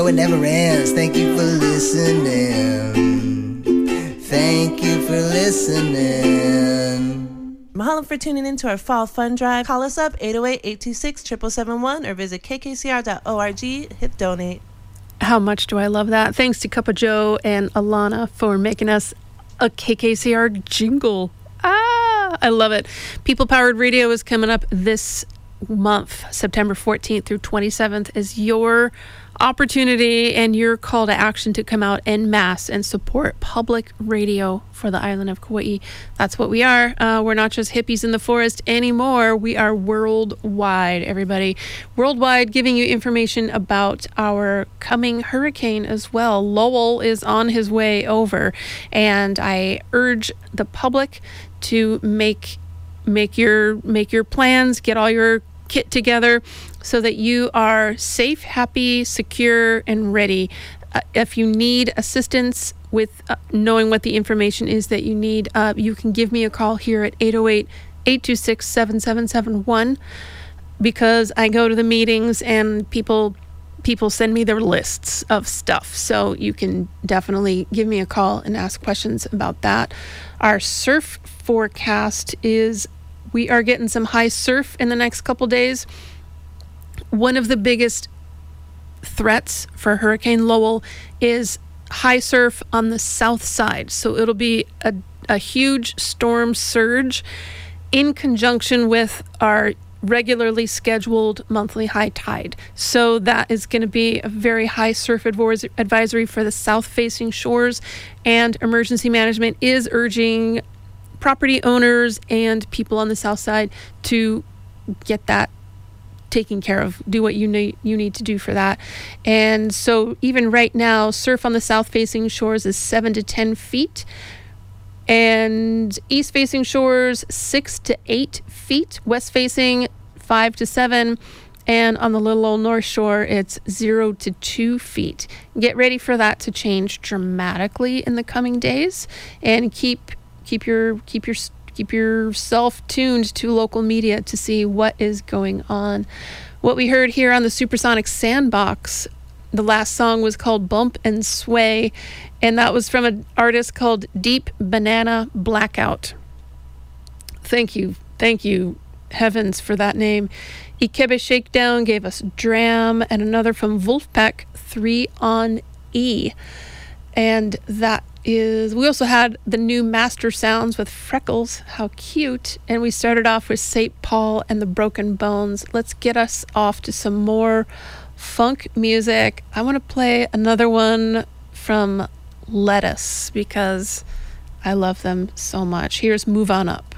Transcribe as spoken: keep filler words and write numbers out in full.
It never ends. Thank you for listening. Thank you for listening. Mahalo for tuning in to our fall fund drive. Call us up eight oh eight, eight two six, seven seven seven one or visit k k c r dot org. Hit donate. How much do I love that? Thanks to Cup of Joe and Alana for making us a K K C R jingle. Ah, I love it. People Powered Radio is coming up this month, September fourteenth through twenty-seventh, is your opportunity and your call to action to come out en masse and support public radio for the island of Kauai. That's what we are. Uh, we're not just hippies in the forest anymore. We are worldwide, everybody. Worldwide, giving you information about our coming hurricane as well. Lowell is on his way over, and I urge the public to make make your make your plans, get all your kit together so that you are safe, happy, secure, and ready. Uh, if you need assistance with uh, knowing what the information is that you need, uh, you can give me a call here at eight oh eight, eight two six, seven seven seven one, because I go to the meetings and people people send me their lists of stuff. So you can definitely give me a call and ask questions about that. Our surf forecast is we are getting some high surf in the next couple days. One of the biggest threats for Hurricane Lowell is high surf on the south side. So it'll be a, a huge storm surge in conjunction with our regularly scheduled monthly high tide. So that is going to be a very high surf advor- advisory for the south-facing shores, and emergency management is urging property owners and people on the south side to get that taken care of. Do what you need you need to do for that. And so even right now, surf on the south facing shores is seven to ten feet, and east facing shores six to eight feet, west facing five to seven, and on the little old north shore it's zero to two feet. Get ready for that to change dramatically in the coming days, and keep keep your keep your keep yourself tuned to local media to see what is going on. What we heard here on the Supersonic Sandbox, the last song was called Bump and Sway, and that was from an artist called Deep Banana Blackout. Thank you. Thank you, heavens, for that name. Ikebe Shakedown gave us Dram, and another from Wolfpack, Three on E. And that is, we also had the new Master Sounds with Freckles. How cute. And we started off with Saint Paul and the Broken Bones. Let's get us off to some more funk music. I want to play another one from Lettuce because I love them so much. Here's Move On Up.